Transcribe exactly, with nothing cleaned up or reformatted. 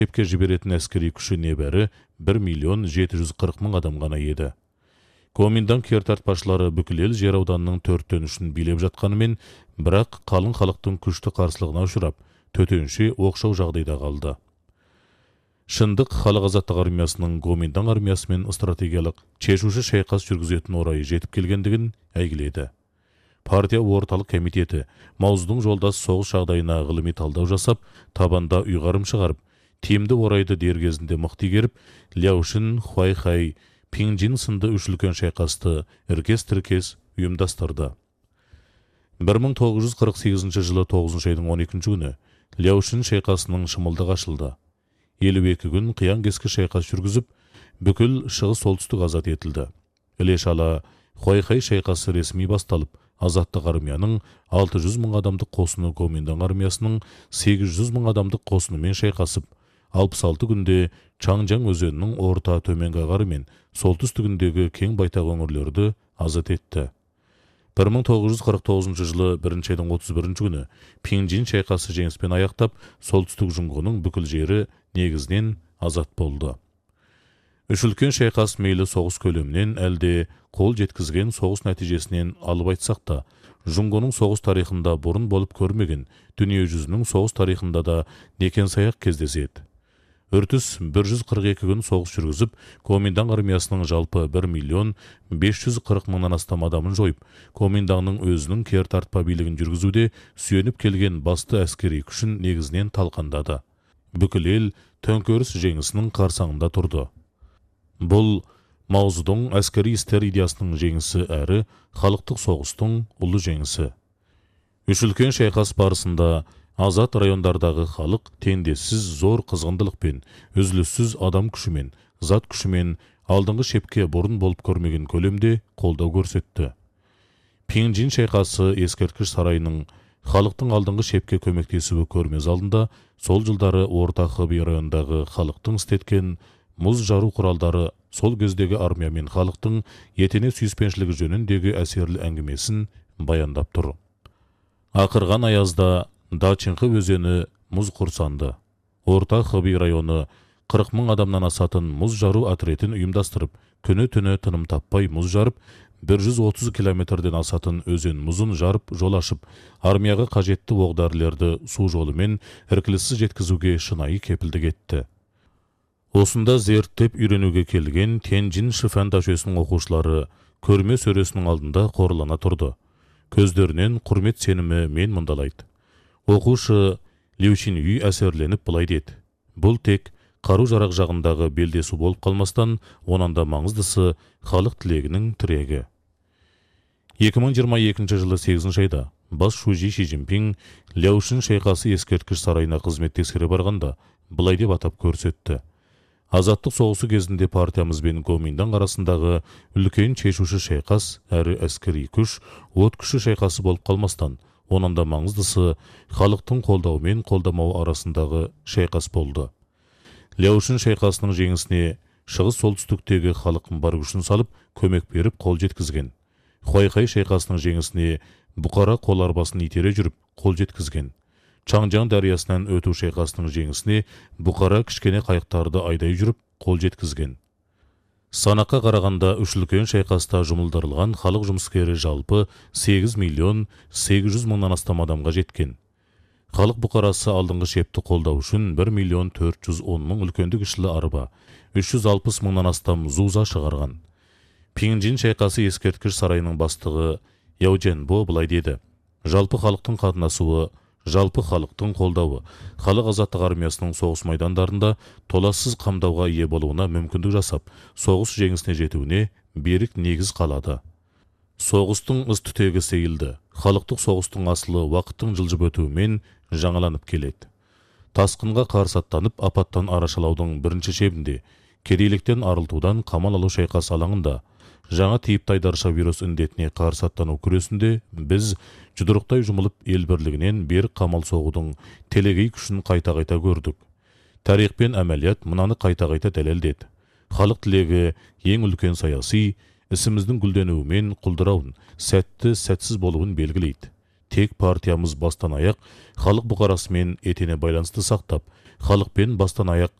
шепке жіберетін әскери күші небәрі бір миллион жеті жүз қырық мың адам ғана еді. Коминдан кертартпашылары бүкіл ел жер ауданының төрттен үшін билеп жатқанымен, бірақ қалың халықтың күшті қарсылығына ұшырап, төтенше оқшау жағдайда қалды. Шындық халық азаттық армиясының Коминдан армиясымен стратегиялық шешуші шайқас жүргізетін орайы жетіп келгендігін әйгіледі. Партия орталық комитеті Маусыздың жолдас соғыс жағдайына ғылыми талдау жасап, табанда ұйғарым шығарып, тиімді орайды дер кезінде мықты игеріп, Ляушин, Хуайхай, Пиңжин сынды үш үлкен шайқасты іркес-тіркес ұйымдастырды. бір мың тоғыз жүз қырық сегізінші жылы тоғызыншы айдың он екінші күні Ляушин шайқасының шымылдығы ашылды. елу екі күн қиян-кескі шайқас жүргізіп, бүкіл шығыс солтүстік азат етілді. Іле-шала Хуайхай шайқасы ресми басталып, азаттық армияның алты жүз мың адамдық қосыны Коминдан армиясының сегіз жүз мың адамдық қосынымен шайқасып, алпыс алты күнде Чаңжаң өзенінің орта төменгі ағары мен солтүстігіндегі кең байтақ өңірлерді азат етті. бір мың тоғыз жүз қырық тоғызыншы жылы бірінші айдың отыз бірінші күні Пиңжин шайқасы жеңіспен аяқтап, солтүстік Жұңғының бүкіл жері негізінен азат болды. Үш үлкен шайқас мейлі соғыс көлемінен әлде қол жеткізген соғыс нәтижесінен алып айтсақ та, Жұңғының соғыс тарихында бұрын болып көрмеген, дүние жүзінің соғыс тарихында да некен-саяқ кездеседі. Үртіс бір жүз қырық екі күн соғыс жүргізіп, Коминдан армиясының жалпы бір миллион бес жүз қырық мыңнан астам адамын жойып, Коминданның өзінің кертартпа билігін жүргізуде сүйеніп келген басты әскери күшін негізінен талқандады. Бүкіл ел төңкеріс жеңісінің қарсаңында тұрды. Бұл Маусыздың әскери істер идеясының жеңісі әрі халықтық соғыстың ұлы жеңісі. Үш үлкен шайқас барысында азат райондардағы халық теңдессіз зор қызғындылықпен, үзіліссіз адам күшімен, зат күшімен алдыңғы шепке бұрын болып көрмеген көлемде қолдау көрсетті. Пиңжин шайқасы ескерткіш сарайының халықтың алдыңғы шепке көмектесуі көрмез алдында сол жылдары Орта Хыбай райондағы халықтың істеткен мұз жару құралдары сол кездегі армия мен халықтың етене сүйіспеншілігі жөніндегі әсерлі әңгімесін баяндап тұр. Ақырған аязда Дачинқы өзені мұз құрсанды. Орта Хыбай районы қырық мың адамнан асатын мұз жару отретін ұйымдастырып, күні-түні тыным таппай мұз жарып, бір жүз отыз километрден асатын өзен мұзын жарып, жол ашып, армияға қажетті оқ-дәрілерді су жолымен іркіліссіз жеткізуге шынайы кепілдік етті. Осында зерттеп үйренуге келген Тяньжин Шифан дашесінің оқушылары көрме сөресінің алдында қорлана тұрды. Көздерінен құрмет сенімі мен мұндалайды. Оқушы Лю Шинюй әсерленіп бұлай деді: бұл тек қару-жарақ жағындағы белдесу болып қалмастан, онанда маңыздысы халық тілегінің тірегі. екі мың жиырма екінші жылы сегізінші айда бас шужи Ши Цзиньпин Ляушин шайқасы ескерткіш сарайына қызмет тексере барғанда бұлай деп атап көрсетті: азаттық соғысы кезінде партиямыз бен Коминдан арасындағы үлкен шешуші шайқас әрі әскери күш, от күші шайқасы болып қалмастан, онанда маңыздысы халықтың қолдауы мен қолдамауы арасындағы шайқас болды. Ляушин шайқасының жеңісіне шығыс солтүстіктегі халық бар күшін салып, көмек беріп қол жеткізген. Хуайхай шайқасының жеңісіне Бұқара қол арбасын итере жүріп қол жеткізген. Чаңжаң дариясынан өту шайқасының жеңісіне Бұқара кішкене қайықтарды айдай жүріп қол жеткізген. Санаққа қарағанда үш үлкен шайқаста жұмылдырылған халық жұмыскері жалпы сегіз миллион сегіз жүз мыңнан астам адамға жеткен. Халық бұқарасы алдыңғы шепті қолдау үшін бір миллион төрт жүз он мың үлкенді кішілі арба, үш жүз алпыс мыңнан астам зуза шығарған. Пиңжин шайқасы ескерткіш сарайының бастығы Яу Дженбо былай деді: жалпы халықтың қатынасуы, жалпы халықтың қолдауы халық азаттық армиясының соғыс майдандарында толассыз қамдауға ие болуына мүмкіндік жасап, соғыс жеңісіне жетуіне берік негіз қалады. Соғыстың із-түтегі сейілді. Халықтық соғыстың асылы уақыттың жылжып өтуімен жаңаланып келеді. Тасқынға қарсы аттанып, апаттан арашалаудың бірінші шебінде, кедейліктен арылтудан қамал алу шайқас алаңында, жаңа тиіп тайдарша вирус індетіне қарсы аттану күресінде біз жұдырықтай жұмылып ел бірлігінен берік қамал соғудың телегей күшін қайта-қайта көрдік. Тарих пен әмәлият мынаны қайта-қайта дәлелдеді. Халық тілегі ең үлкен саяси, ісіміздің гүлденуімен құлдырауын, сәтті сәтсіз болуын белгілейді. Тек партиямыз бастан аяқ халық бұқарасымен етене байланысты сақтап, халықпен бастан аяқ